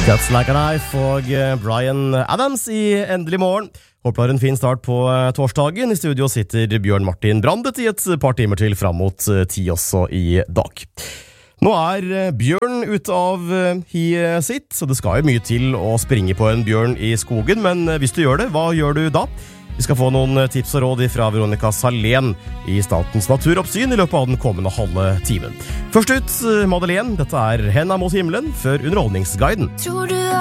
Cuts Like a Knife og Bryan Adams i Endelig morgen. Håper du har en fin start på torsdagen. I studio sitter Bjørn Martin Brandet i et par timer til fram mot 10 også i dag. Nå Bjørn ute av hiet sitt, så det skal jo mye til å springe på en bjørn i skogen, men hvis du gjør det, hva gjør du da? Vi skal få noen tips og råd fra Veronica Salén i Statens naturoppsyn i løpet av den kommende halve timen. Først ut, Madeleine, dette Henda mot himmelen før Underholdningsguiden.